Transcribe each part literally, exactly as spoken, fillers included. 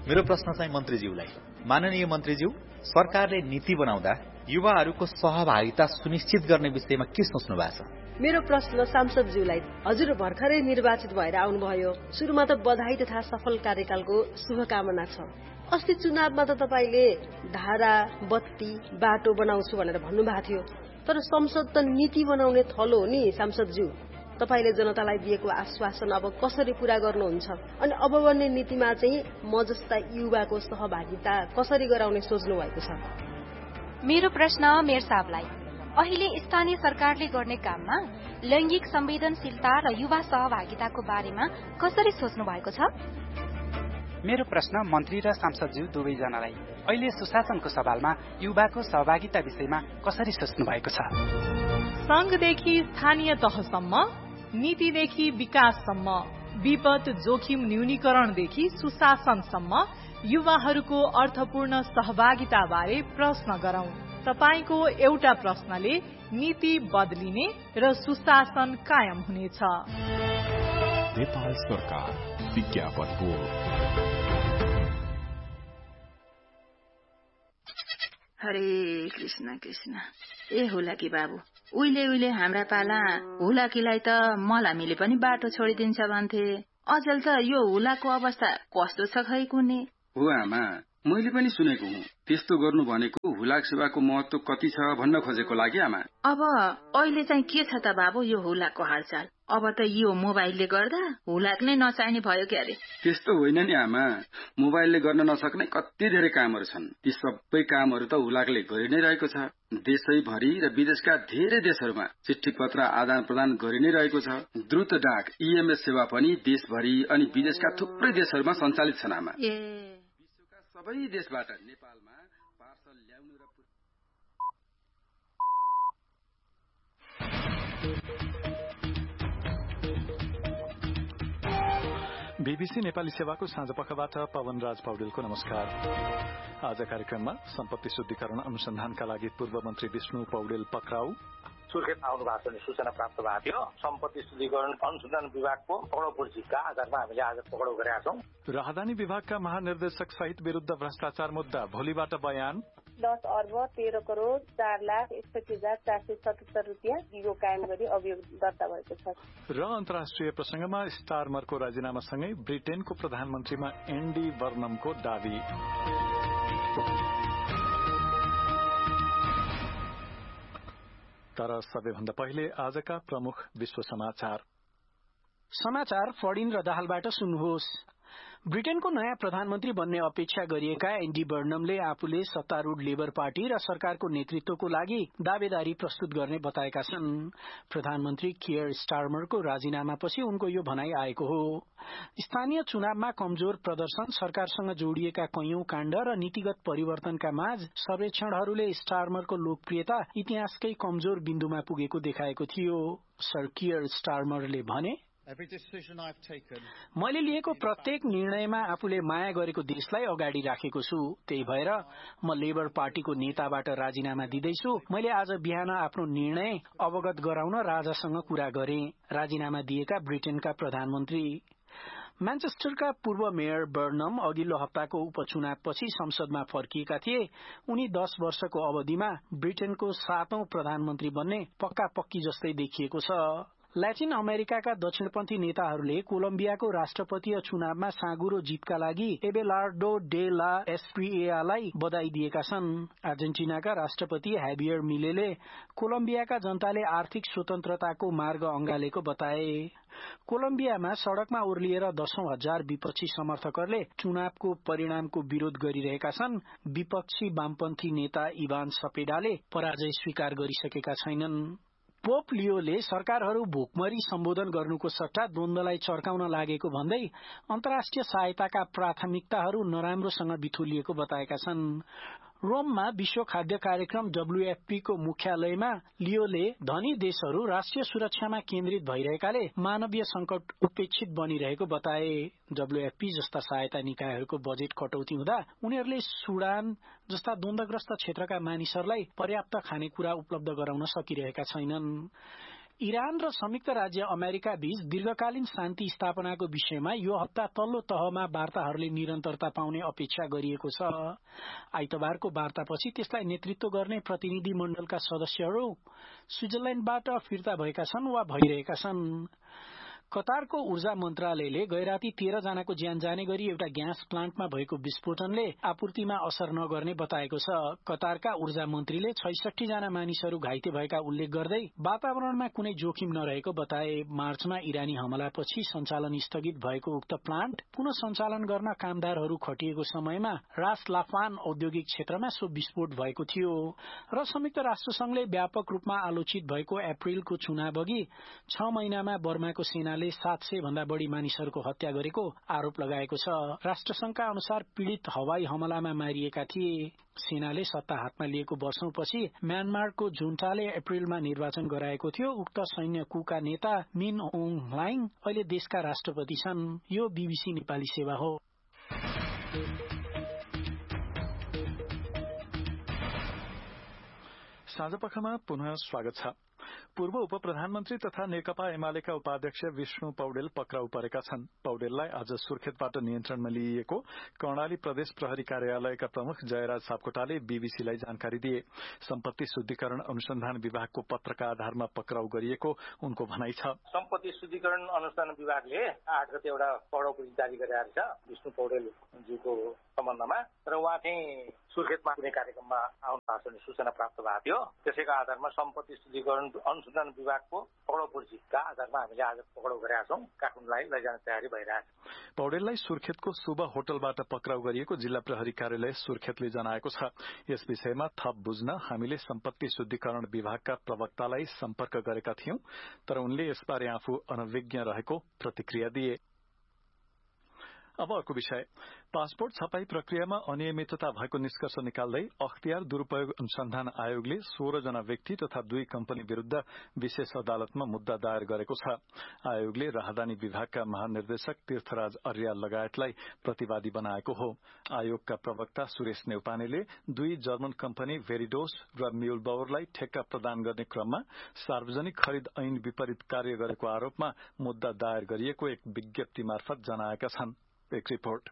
मेरो प्रश्न चाहिँ मन्त्रीज्यूलाई। माननीय मन्त्रीज्यू, सरकारले नीति बनाउँदा युवाहरूको सहभागिता सुनिश्चित गर्ने विषयमा के सोच्नु भएको छ? मेरो प्रश्न सांसदज्यूलाई। हजुर भर्खरै निर्वाचित भएर आउनुभयो। सुरुमा त बधाई तथा सफल कार्यकालको शुभकामना छ। अस्ति चुनावमा त तपाईले धारा, बत्ती, बाटो बनाउँछु भनेर भन्नुभएको थियो। तर संसद त नीति बनाउने थलो हो नि सांसदज्यू। तपाईले जनतालाई दिएको आश्वासन अब कसरी पूरा गर्नुहुन्छ? अनि अब बन्ने नीतिमा चाहिँ म जस्ता युवाको सहभागिता कसरी गराउने सोच्नु भएको छ? मेरो प्रश्न मेयर साहबलाई। अहिले स्थानीय सरकारले गर्ने काममा लैंगिक संवेदनशीलता र युवा सहभागिताको बारेमा कसरी सोच्नु भएको छ? मेरो प्रश्न मन्त्री र सांसदज्यू दुवैजनालाई। अहिले सुशासनको सवालमा युवाको सहभागिता विषयमा कसरी सोच्नु भएको छ? संघदेखि स्थानीय तहसम्म, नीतिदेखि विकाससम्म, विपद जोखिम न्यूनीकरणदेखि सुशासनसम्म युवाहरूको अर्थपूर्ण सहभागिता बारे प्रश्न गरौं। तपाईको एउटा प्रश्नले नीति बदलिने र सुशासन कायम हुनेछ। नेपाल सरकार विज्ञापन बोर्ड। हरे कृष्ण कृष्ण। ए हुलाकी बाबु, उहिले उहिले हाम्रा पाला हुलाकीलाई त मलामीले पनि बाटो छोडिदिन्छ भन्थे। अचेल त यो हुलाको अवस्था कस्तो छ खै कुने? हो आमा, मैले पनि सुनेको हुँ। त्यस्तो गर्नु भनेको हुलाक सेवाको महत्व कति छ भन्न खोजेको लागि आमा। अब अहिले चाहिँ के छ त बाबु यो हुलाकको हालचाल? अब त यो मोबाइलले गर्दा हुलाक नै नचाहिने भयो के अरे? त्यस्तो होइन नि आमा, मोबाइलले गर्न नसक्ने कति धेरै कामहरू छन्। ती सबै कामहरू त हुलाकले गरि नै रहेको छ। देशैभरि र विदेशका धेरै देशहरूमा चिठी पत्र आदान प्रदान गरि नै रहेको छ। द्रुत डाक ईएमएस सेवा पनि देशभरि अनि विदेशका थुप्रै देशहरूमा सञ्चालित छन् आमा। विश्वका सबै देशबाट नेपालमा पार्सल ल्याउनु र बीबीसी नेपाली सेवाको साँझ पखबाट पवन राज पौडेलको नमस्कार। आज कार्यक्रममा सम्पत्ति शुद्धिकरण अनुसन्धानका लागि पूर्व मन्त्री विष्णु पौडेल पक्राउ, सुर्खेत आउनु भएको छ सूचना प्राप्त भएको थियो। सम्पत्ति शुद्धिकरण अनुसन्धान विभागको पक्राउ पुर्जीका आधारमा हामीले आज पक्राउ गरेका छौं। राहदानी विभागका महानिर्देशक सहित विरुद्ध भ्रष्टाचार मुद्दा भोलिबाट बयान। दस अर्ब तेह्र करोड़ चार लाख एकसठी हजार चार सय सतहत्तर रुपियाँ दिगो कायम गरी अभियोग दर्ता भएको छ। र अन्तर्राष्ट्रिय प्रसंगमा स्टारमरको राजीनामासँगै ब्रिटेनको प्रधानमन्त्रीमा एन्डी बर्नमको दावी। तर सबैभन्दा पहिले आजका प्रमुख विश्व समाचार। समाचार फडिन र दाहालबाट सुन्नुहोस्। ब्रिटेनको नयाँ प्रधानमन्त्री बन्ने अपेक्षा गरिएका एन्डी बर्नमले आफूले सत्तारूढ़ लेबर पार्टी र सरकारको नेतृत्वको लागि दावेदारी प्रस्तुत गर्ने बताएका छन्। प्रधानमन्त्री कियर स्टारमरको राजीनामापछि उनको यो भनाई आएको हो। स्थानीय चुनावमा कमजोर प्रदर्शन, सरकारसँग जोडिएका कैयौं काण्ड र नीतिगत परिवर्तनका माझ सर्वेक्षणहरूले स्टारमरको लोकप्रियता इतिहासकै कमजोर बिन्दुमा पुगेको देखाएको थियो। सर कियर स्टारमरले भने, मैले लिएको प्रत्येक निर्णयमा आफूले माया गरेको देशलाई अगाडि राखेको छु। त्यही भएर म लेबर पार्टीको नेताबाट राजीनामा दिँदैछु। मैले आज बिहान आफ्नो निर्णय अवगत गराउन राजासँग कुरा गरेँ। राजीनामा दिएका ब्रिटेनका प्रधानमन्त्री। म्यान्चेस्टरका पूर्व मेयर बर्नम अघिल्लो हप्ताको उपचुनावपछि संसदमा फर्किएका थिए। उनी दश वर्षको अवधिमा ब्रिटेनको सातौं प्रधानमन्त्री बन्ने पक्का पक्की जस्तै देखिएको छ। ल्याटिन अमेरिकाका दक्षिणपन्थी नेताहरूले कोलम्बियाको राष्ट्रपतीय चुनावमा साँगुरो जितका लागि एबेलार्डो डे ला एस्प्रिएलाई बधाई दिएका छन्। अर्जेन्टिनाका राष्ट्रपति हेबियर मिलेले कोलम्बियाका जनताले आर्थिक स्वतन्त्रताको मार्ग अंगालेको बताए। कोलम्बियामा सड़कमा ओर्लिएर दशौं हजार विपक्षी समर्थकहरूले चुनावको परिणामको विरोध गरिरहेका छन्। विपक्षी वामपन्थी नेता इभान सपेडाले पराजय स्वीकार गरिसकेका छैनन्। पोप लियोले सरकारहरू भोकमरी सम्बोधन गर्नुको सट्टा द्वन्द्वलाई चर्काउन लागेको भन्दै अन्तर्राष्ट्रिय सहायताका प्राथमिकताहरू नराम्रोसँग बिथोलिएको बताएका छन्। रोममा विश्व खाद्य कार्यक्रम डब्ल्यूएफपी को मुख्यालयमा लियोले धनी देशहरू राष्ट्रिय सुरक्षामा केन्द्रित भइरहेकाले मानवीय संकट उपेक्षित बनिरहेको बताए। डब्ल्यूएफपी जस्ता सहायता निकायहरूको बजेट कटौती हुँदा उनीहरूले सुडान जस्ता द्वन्द्वग्रस्त क्षेत्रका मानिसहरूलाई पर्याप्त खानेकुरा उपलब्ध गराउन सकिरहेका छैनन्। इरान र संयुक्त राज्य अमेरिका बीच दीर्घकालीन शान्ति स्थापनाको विषयमा यो हप्ता तल्लो तहमा वार्ताहरूले निरन्तरता पाउने अपेक्षा गरिएको छ। आइतबारको वार्तापछि त्यसलाई नेतृत्व गर्ने प्रतिनिधि मण्डलका सदस्यहरू स्विजरल्याण्डबाट फिर्ता भएका छन् वा भइरहेका छन्। कतारको ऊर्जा मन्त्रालयले गैराती तेह्र जनाको ज्यान जाने गरी एउटा ग्यास प्लान्टमा भएको विस्फोटनले आपूर्तिमा असर नगर्ने बताएको छ। कतारका ऊर्जा मन्त्रीले छैसठी जना मानिसहरू घाइते भएका उल्लेख गर्दै वातावरणमा कुनै जोखिम नरहेको बताए। मार्चमा इरानी हमलापछि सञ्चालन स्थगित भएको उक्त प्लान्ट पुनः सञ्चालन गर्न कामदारहरू खटिएको समयमा रास लाफान औद्योगिक क्षेत्रमा सो विस्फोट भएको थियो र संयुक्त राष्ट्र संघले व्यापक रूपमा आलोचित भएको अप्रिलको चुनाव अघि छ महिनामा बर्माको सेना सात सय भन्दा बढ़ी मानिसहरूको हत्या गरेको आरोप लगाएको छ। राष्ट्रसंघका अनुसार पीड़ित हवाई हमलामा मारिएका थिए। सेनाले सत्ता हातमा लिएको वर्षौंपछि म्यानमारको जुन्टाले अप्रिलमा निर्वाचन गराएको थियो। उक्त सैन्य कुका नेता मिन ओङ ह्लाइङ अहिले देशका राष्ट्रपति छन्। यो बीबीसी नेपाली सेवा हो। साँझपखमा पुनः स्वागत छ। पूर्व उप प्रधानमन्त्री तथा नेकपा एमालेका उपाध्यक्ष विष्णु पौडेल पक्राउ परेका छन्। पौडेललाई आज सुर्खेतबाट नियन्त्रणमा लिइएको कर्णाली प्रदेश प्रहरी कार्यालयका प्रमुख जयराज सापकोटाले बीबीसीलाई जानकारी दिए। सम्पत्ति शुद्धिकरण अनुसन्धान विभागको पत्रका आधारमा पक्राउ गरिएको उनको भनाइ छ। सम्पत्ति शुद्धिकरण अनुसन्धान विभागले आठ गते एउटा पक्राउ पत्र जारी गरेको छ विष्णु पौडेलजीको सम्बन्धमा र उहाँ चाहिँ सुर्खेतमा कुनै कार्यक्रममा आउनु भएको छ सूचना प्राप्त भएको थियो। त्यसैको आधारमा सम्पत्ति शुद्धिकरण अनुसन्धान विभागको पक्राउ पर्चीका आधारमा हामीले आज पक्राउ गरेका छौं। काठमाडौँलाई लैजाने तयारी भइरहेछ। पौडेललाई सुर्खेतको शुभ होटलबाट पक्राउ गरिएको जिल्ला प्रहरी कार्यालय सुर्खेतले जनाएको छ। यस विषयमा थप बुझ्न हामीले सम्पत्ति शुद्धिकरण विभागका प्रवक्तालाई सम्पर्क गरेका थियौं, तर उनले यसबारे आफू अनभिज्ञ रहेको प्रतिक्रिया दिए। अब अर्को विषय, पासपोर्ट छपाई प्रक्रियामा अनियमितता भएको निष्कर्ष निकाल्दै अख्तियार दुरूपयोग अनुसन्धान आयोगले सोह्र जना व्यक्ति तथा दुई कम्पनी विरूद्ध विशेष अदालतमा मुद्दा दायर गरेको छ। आयोगले राहदानी विभागका महानिर्देशक तीर्थराज अर्याल लगायतलाई प्रतिवादी बनाएको हो। आयोगका प्रवक्ता सुरेश नेउपानेले दुई जर्मन कम्पनी भेरिडोस र म्युलबाउरलाई ठेक्का प्रदान गर्ने क्रममा सार्वजनिक खरिद ऐन विपरीत कार्य गरेको आरोपमा मुद्दा दायर गरिएको एक विज्ञप्ति मार्फत जनाएका छन्। एक रिपोर्ट।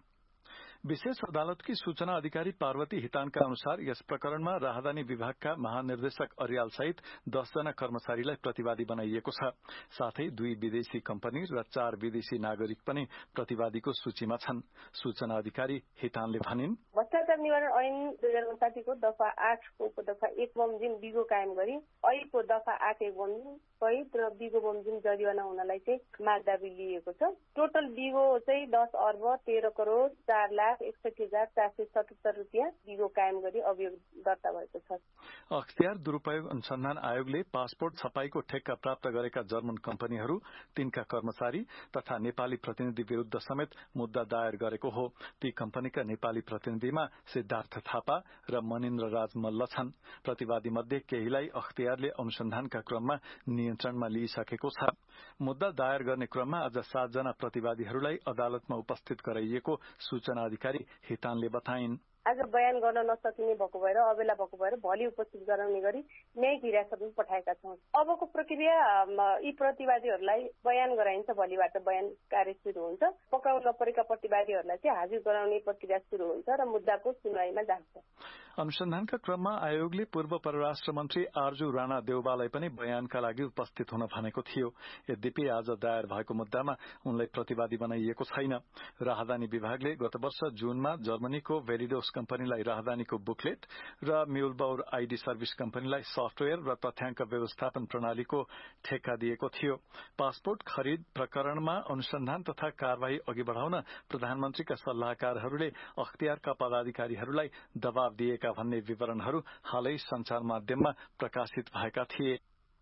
विशेष अदालतकी सूचना अधिकारी पार्वती हितानका अनुसार यस प्रकरणमा राहदानी विभागका महानिर्देशक अर्याल सहित दस जना कर्मचारीलाई प्रतिवादी बनाइएको छ। साथै दुई विदेशी कम्पनी र चार विदेशी नागरिक पनि प्रतिवादीको सूचीमा छन्। सूचना अधिकारी हितानले भनिन्, भ्रष्टाचार निवारण ऐन दुई हजार उन्साठी को दफा आठको उपदफा एक बमोजिम बिगो कायम गरी ऐको दफा आठ एक बमोजिम सहित र बिगो बमोजिम जरिवाना हुनलाई चाहिँ माग दाबी लिएको छ। टोटल बिगो चाहिँ दस अर्ब तेह्र करोड़ चार लाख एकसठी हजार चार सय सतहत्तर रुपियाँ बिगो कायम गरी अभियोग दर्ता भएको छ। अख्तियार दुरूपयोग अनुसन्धान आयोगले पासपोर्ट छपाईको ठेक्का प्राप्त गरेका जर्मन कम्पनीहरू, तिनका कर्मचारी तथा नेपाली प्रतिनिधि विरूद्ध समेत मुद्दा दायर गरेको हो। ती कम्पनीका नेपाली प्रतिनिधिमा सिद्धार्थ थापा र मनिन्द्र राज मल्ल छन्। प्रतिवादी मध्ये केहीलाई अख्तियारले अनुसन्धानका क्रममा नियन्त्रणमा लिइसकेको छ। मुद्दा दायर गर्ने क्रममा आज सातजना प्रतिवादीहरूलाई अदालतमा उपस्थित गराइएको सूचना अधिकारी हितानले बताइन्। आज बयान गर्न नसकिने भएको भएर अबेला भएको भएर भोलि उपस्थित गराउने गरी न्यायिक हिरासतमा पठाएका छौं। अबको प्रक्रिया यी प्रतिवादीहरूलाई बयान गराइन्छ। भोलिबाट बयान कार्य सुरु हुन्छ। पक्राउ नपरेका प्रतिवादीहरूलाई चाहिँ हाजिर गराउने प्रक्रिया सुरु हुन्छ र मुद्दाको सुनवाईमा जान्छ। अनुसन्धानका क्रममा आयोगले पूर्व परराष्ट्र मन्त्री आर्जु राणा देउबालाई पनि बयानका लागि उपस्थित हुन भनेको थियो। यद्यपि आज दायर भएको मुद्दामा उनलाई प्रतिवादी बनाइएको छैन। राहदानी विभागले गत वर्ष जुनमा जर्मनीको भेरिडोस कम्पनीलाई राहदानीको बुकलेट र म्युलबाउर आईडी सर्भिस कम्पनीलाई सफ्टवेयर र तथ्याङ्क व्यवस्थापन प्रणालीको ठेक्का दिएको थियो। पासपोर्ट खरिद प्रकरणमा अनुसन्धान तथा कार्यवाही अघि बढ़ाउन प्रधानमन्त्रीका सल्लाहकारहरूले अख्तियारका पदाधिकारीहरूलाई दबाव दिएका भन्ने विवरणहरू हालै संचार माध्यममा प्रकाशित भएका थिए।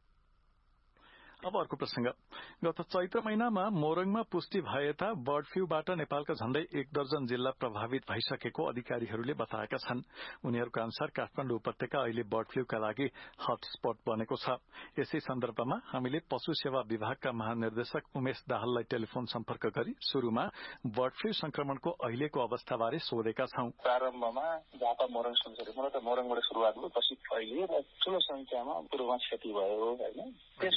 अब अर्को प्रसंग, गत चैत्र महिनामा मोरङमा पुष्टि भए यता बर्ड फ्लूबाट नेपालका झण्डै एक दर्जन जिल्ला प्रभावित भइसकेको अधिकारीहरूले बताएका छन्। उनीहरूका अनुसार काठमाडौँ उपत्यका अहिले बर्ड फ्लूका लागि हटस्पट बनेको छ। यसै सन्दर्भमा हामीले पशु सेवा विभागका महानिर्देशक उमेश दाहाललाई टेलिफोन सम्पर्क गरी सुरुमा बर्ड फ्लू संक्रमणको अहिलेको अवस्थाबारे सोधेका छौं। प्रारम्भमा झापा मोरङ सुनसरी मूलत मोरङबाट सुरुवात भयो, पछि फैलियो र ठूलो संख्यामा पूर्वमा क्षति भयो हैन। त्यस पछाडि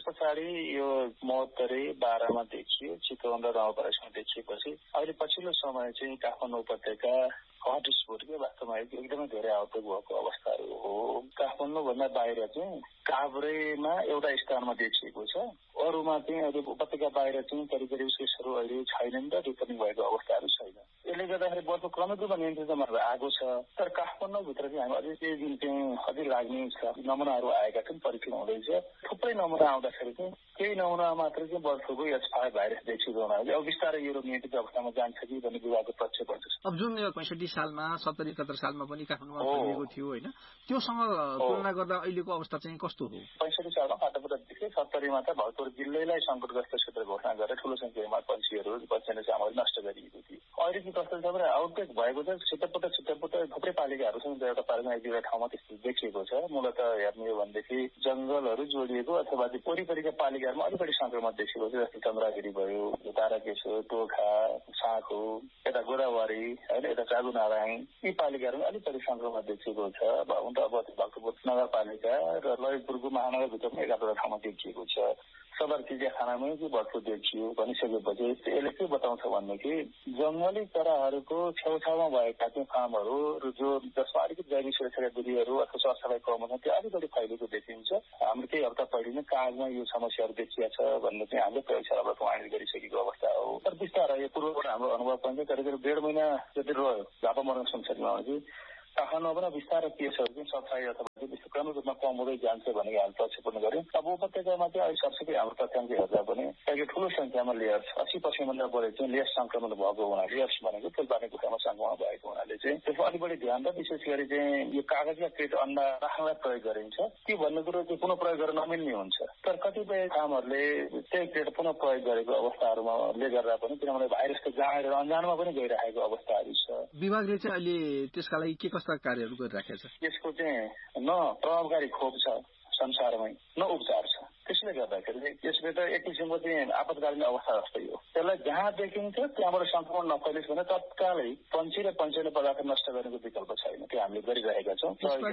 यो महोत्तरी बाह्रमा देखियो, चितवन र नवलपरासीमा देखिएपछि अहिले पछिल्लो समय चाहिँ काठमाडौँ उपत्यका हटस्पोटकै वास्तवमा एकदमै धेरै आउटब्रेक भएको अवस्थाहरू हो। काठमाडौँ भन्दा बाहिर चाहिँ काभ्रेमा एउटा स्थानमा देखिएको छ, अरूमा चाहिँ अहिले उपत्यका बाहिर चाहिँ करिब करिब केसहरू अहिले छैनन् र रिपोर्टिङ भएको अवस्थाहरू छैन। यसले गर्दाखेरि बर्फ क्रमिक रूपमा नियन्त्रणमा आएको छ, तर काठमाडौँभित्र चाहिँ हामी अझै केही दिन चाहिँ अझै लाग्ने नमुनाहरू आएका छन्, परीक्षण हुँदैछ। थुप्रै नमुना आउँदाखेरि चाहिँ केही नमुना मात्र चाहिँ बर्फको एच फाइभ भाइरस देखिएको हुनाले अब बिस्तारै यो नियन्त्रित अवस्थामा जान्छ कि भन्ने विभागको प्रत्यक्ष पर्छ। अब जुन यो पैँसठी सालमा सत्तरी एकहत्तर सालमा पनि काठमाडौँमा फैलिएको थियो होइन, त्योसँग तुलना गर्दा अहिलेको अवस्था चाहिँ कस्तो हो? पैँसठी सालमा फाटाफुटा देखियो, सत्तरीमा त भरतपुर जिल्लैलाई सङ्कटग्रस्त क्षेत्र घोषणा गरेर ठूलो संख्यामा पन्छीहरू बच्चाले चामल नष्ट गरिएको थियो। अहिले चाहिँ कस्तो छ भने आउटब्रेक भएको छ, छिटपट छिटपट थुप्रै पालिकाहरू छन्, एउटा पालिका एक दुईवटा ठाउँमा त्यस्तो देखिएको छ। मूलत हेर्ने हो भनेदेखि जंगलहरू जोडिएको अथवा वरिपरिका पालिकाहरूमा अलिक बढी संक्रमण देखिएको छ, जस्तै चन्द्रागिरी भयो, ताराकेशो, टोखा, साँखो, यता गोदावरी होइन, यता चागु नारायण, यी पालिकाहरूमा अलिक बढी संक्रमण देखिएको छ। हुन त अब भक्तपुर नगरपालिका र ललितपुरको महानगरभित्र पनि एकाधवटा ठाउँमा देखिएको छ। सदर चिडियाखानामै चाहिँ बर्डफ्लू देखियो भनिसकेपछि यसले के बताउँछ भनेदेखि जंगली चराहरूको छेउछाउमा भएका चाहिँ फार्महरू जो जसमा अलिकति जैविक सुरक्षाका विधिहरू अथवा सरसफाइ कम हुन्छ त्यो अलिक बढी फैलिएको देखिन्छ। हाम्रो केही हप्ता पहिले नै कागमा यो समस्याहरू देखिया छ भन्ने चाहिँ हामीले प्रयोगशालाबाट प्रमाणित गरिसकेको अवस्था हो। तर बिस्तारै यो पूर्वबाट हाम्रो अनुभव पनि करिब करिब डेढ महिना जति रह्यो झापा मरण सुनसरीमा चाहिँ काठमाडौँमा पनि बिस्तारै केसहरू चाहिँ सफाई अथवा त्यस्तो क्रमिक रूपमा कम हुँदै जान्छ भनेर हामी प्रक्षेपण गर्यौँ। अब उपत्यकामा चाहिँ अहिले सरसफाइ हाम्रो तथ्याङ्क हेर्दा पनि अहिले ठूलो संख्यामा लेयर्स अस्सी पर्सेन्टभन्दा बढी चाहिँ लेयर्स संक्रमण भएको हुनाले लेयर्स भनेको फुलपानी गुफामा संक्रमण भएको हुनाले चाहिँ त्यसमा अलिक बढी ध्यान र विशेष गरी चाहिँ यो कागजका क्रेट अन्डा राख्नलाई प्रयोग गरिन्छ। त्यो भन्ने कुरो चाहिँ पुनः प्रयोग गर्न नमिल्ने हुन्छ, तर कतिपय ठाउँहरूले त्यही क्रेट पुनः प्रयोग गरेको अवस्थाहरूमा ले गर्दा पनि किनभने भाइरसको जाँड र अन्जानमा पनि गइरहेको अवस्थाहरू छ। विभागले चाहिँ अहिले त्यसका लागि के कस्ता कार्यहरू गरिराखेको छ? यसको चाहिँ न प्रभावकारी खोप छ संसारमै, न उपचार छ। त्यसले गर्दाखेरि यसले त एक किसिमको चाहिँ आपतकालीन अवस्था जस्तै हो। त्यसलाई जहाँ देखिन्छ त्यहाँबाट संक्रमण नफैलियोस् भने तत्कालै पन्छी र पञ्चेलो पदार्थ नष्ट गर्नेको विकल्प छैन, त्यो हामीले गरिरहेका छौँ।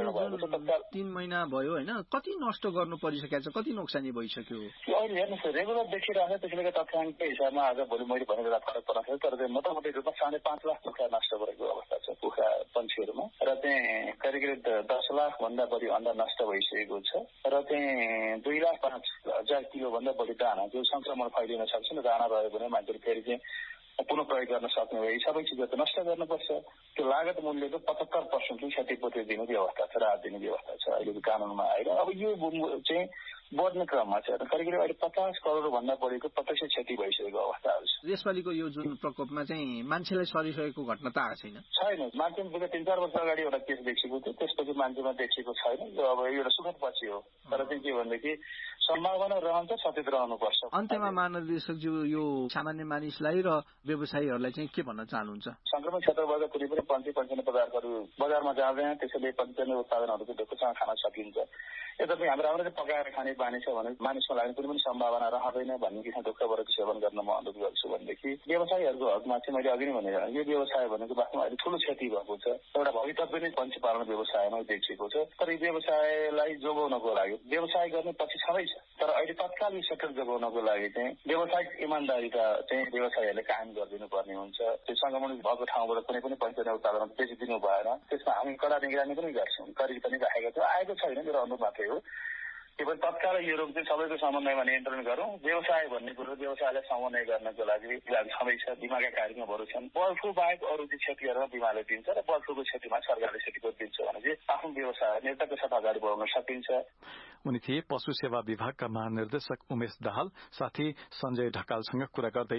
तीन महिना भयो होइन, कति नष्ट गर्नु परिसकेको छ, कति नोक्सानी भइसक्यो? अहिले हेर्नुहोस् रेगुलर देखिरहेको छ, त्यसले गर्दा तथ्याङ्ककै हिसाबमा आज भोलि मैले भने बेला फरक पर्न सक्छ, तर चाहिँ मोटामोटी रूपमा साढे पाँच लाख कुखुरा नष्ट गरेको अवस्था छ कुखुरा पन्छीहरूमा, र चाहिँ करिब करिब दस लाख भन्दा बढी अन्डा नष्ट भइसकेको छ, र चाहिँ दुई लाख पाँच हजार किलो भन्दा बढी दाना जो संक्रमण फैलिन सक्छ नि, दाना रह्यो भने मान्छेले फेरि चाहिँ पुनः प्रयोग गर्न सक्ने भए सबै चिजहरू त नष्ट गर्नुपर्छ। त्यो लागत मूल्यको पचहत्तर पर्सेन्ट चाहिँ क्षतिपूर्ति दिने व्यवस्था छ, राहत दिने व्यवस्था छ अहिलेको कानुनमा आएर। अब यो चाहिँ बढ्ने क्रममा छ, करिब करिब अहिले पचास करोड भन्दा बढीको प्रत्यक्ष क्षति भइसकेको अवस्थाहरू छ। यसपालिको यो जुन प्रकोपमा चाहिँ मान्छेलाई सरिसकेको घटना त आएको छैन? छैन, मान्छेमा तीन चार वर्ष अगाडि एउटा केस देखिएको थियो, त्यसपछि मान्छेमा देखिएको छैन। यो अब एउटा सुखद पछि हो, तर चाहिँ के भनेदेखि सम्भावना रहन्छ, सचेत रहनुपर्छ। अन्त्यमा महानिर्देशकज्यू यो सामान्य मानिसलाई र व्यवसायीहरूलाई चाहिँ के भन्न चाहनुहुन्छ? संक्रमण क्षेत्रबाट कुनै पनि पञ्ची पञ्चेन्य पदार्थहरू बजारमा जाँदैन, त्यसैले पञ्चेन्य उत्पादनहरूको ढुक्कसँग खान सकिन्छ। यद्यपि हाम्रो हामीले पकाएर खाने बानी छ भने मानिसमा लाग्ने कुनै पनि सम्भावना रहँदैन भन्ने किसिमको ढुक्कबाट सेवन गर्न म अनुरोध गर्छु। भनेदेखि व्यवसायीहरूको हकमा चाहिँ मैले अघि नै भने यो व्यवसाय भनेको वास्तवमा अहिले ठूलो क्षति भएको छ, एउटा भवितव्य नै पन्छी पालन व्यवसायमा देखिएको छ। तर यो व्यवसायलाई जोगाउनको लागि व्यवसाय गर्ने पछि छँदै छ, तर अहिले तत्काल यो सेक्टर जोगाउनको लागि चाहिँ व्यावसायिक इमान्दारिता चाहिँ व्यवसायीहरूले कायम गरिदिनु पर्ने हुन्छ। त्यो संक्रमण भएको ठाउँबाट कुनै पनि पञ्चेन्य उत्पादन बेचिदिनु भएन, त्यसमा हामी कडा निगरानी पनि गर्छौँ, गरी पनि राखेका छौँ। आएको छैन, मेरो अनुरोध मात्रै हो। केवल तत्कालै यो रोग चाहिँ सबैको समन्वयमा नियन्त्रण गरौँ। व्यवसाय भन्ने कुरो व्यवसायलाई समन्वय गर्नको लागि छँदैछ, बिमाका कार्यक्रमहरू छन्। बर्ड फ्लू बाहेक अरू चाहिँ क्षतिहरूमा बिमाले दिन्छ र बर्ड फ्लूको क्षतिमा सरकारले क्षतिपूर्ति दिन्छ भने चाहिँ आफ्नो व्यवसाय नेताको साथ अगाडि बढाउन सकिन्छ। उनी थिए पशु सेवा विभागका महानिर्देशक उमेश दाहाल, साथी सञ्जय ढकालसँग कुरा गर्दै।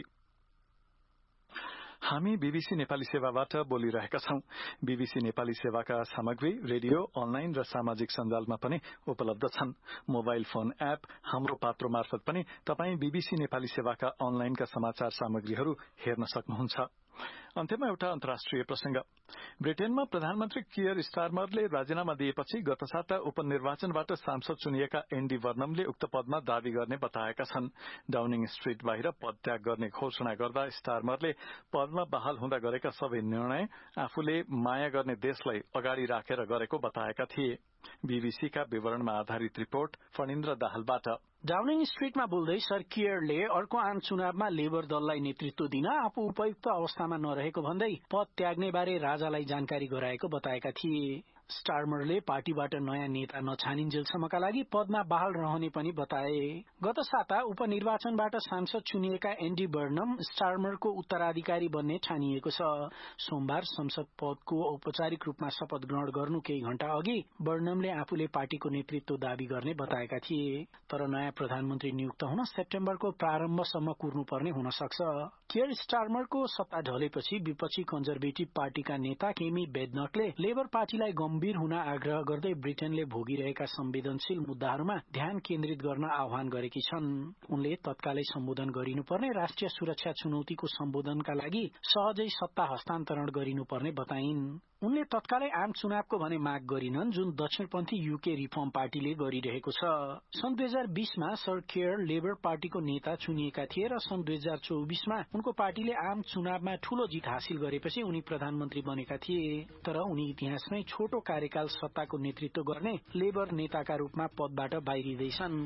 हामी बीबीसी नेपाली सेवाबाट बोलिरहेका छौं। बीबीसी नेपाली सेवाका सामग्री रेडियो, अनलाइन र सामाजिक सञ्जालमा पनि उपलब्ध छन्। मोबाइल फोन एप हाम्रो पात्रो मार्फत पनि तपाई बीबीसी नेपाली सेवाका अनलाइनका समाचार सामग्रीहरू हेर्न सक्नुहुन्छ। अन्त्यमा एउटा अन्तर्राष्ट्रिय प्रसंग। ब्रिटेनमा प्रधानमन्त्री कियर स्टारमरले राजीनामा दिएपछि गत साता उपनिर्वाचनबाट सांसद चुनिएका एन्डी वर्नमले उक्त पदमा दावी गर्ने बताएका छन्। डाउनिङ स्ट्रीट बाहिर पदत्याग गर्ने घोषणा गर्दा स्टारमरले पदमा बहाल हुँदा गरेका सबै निर्णय आफूले माया गर्ने देशलाई अगाडि राखेर गरेको बताएका थिए। बीबीसीका विवरणमा आधारित रिपोर्ट फणिन्द्र दाहालबाट। डाउनिङ स्ट्रीटमा बोल्दै सर कियरले अर्को आम चुनावमा लेबर दललाई नेतृत्व दिन आफू उपयुक्त अवस्थामा नरहेको भन्दै पद त्याग्ने बारे राजालाई जानकारी गराएको बताएका थिए। स्टार्मरले पार्टीबाट नयाँ नेता नछानिन्जेलसम्मका लागि पदमा बहाल रहने पनि बताए। गत साता उपनिर्वाचनबाट सांसद चुनिएका एन्डी बर्नम स्टार्मरको उत्तराधिकारी बन्ने ठानिएको छ। सोमबार संसद पदको औपचारिक रूपमा शपथ ग्रहण गर्नु केही घण्टा अघि बर्नमले आफूले पार्टीको नेतृत्व दावी गर्ने बताएका थिए। तर नयाँ प्रधानमन्त्री नियुक्त हुन सेप्टेम्बरको प्रारम्भसम्म कुर्नुपर्ने हुन सक्छ। कियर स्टार्मरको सत्ता ढलेपछि विपक्षी कन्जर्भेटिभ पार्टीका नेता केमी बेडनकले लेबर पार्टीलाई गम्भीर हुन आग्रह गर्दै ब्रिटेनले भोगिरहेका संवेदनशील मुद्दाहरूमा ध्यान केन्द्रित गर्न आह्वान गरेकी छन्। उनले तत्कालै सम्बोधन गरिनुपर्ने राष्ट्रिय सुरक्षा चुनौतीको सम्बोधनका लागि सहजै सत्ता हस्तान्तरण गरिनुपर्ने बताइन्। उनले तत्कालै आम चुनावको भने माग गरिनन्, जुन दक्षिणपन्थी युके रिफर्म पार्टीले गरिरहेको छ। सन् दुई हजार बीसमा सर केयर लेबर पार्टीको नेता चुनिएका थिए र सन् दुई हजार चौबीसमा उनको पार्टीले आम चुनावमा ठूलो जित हासिल गरेपछि उनी प्रधानमन्त्री बनेका थिए। तर उनी इतिहासमै छोटो कार्यकाल सत्ताको नेतृत्व गर्ने लेबर नेताका रूपमा पदबाट बाहिरिँदैछन्।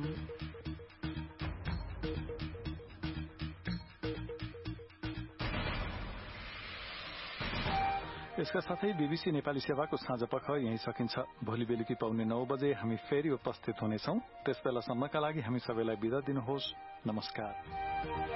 यसका साथै बीबीसी नेपाली सेवाको साँझ पख यही सकिन्छ। भोलि बेलुकी पाउने नौ बजे हामी फेरि उपस्थित हुनेछौं। त्यस बेलासम्मका लागि हामी सबैलाई बिदा दिनुहोस्। नमस्कार।